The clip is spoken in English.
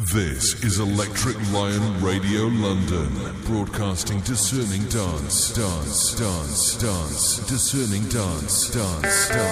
This is Electric Lion Radio London, broadcasting discerning dance, discerning dance.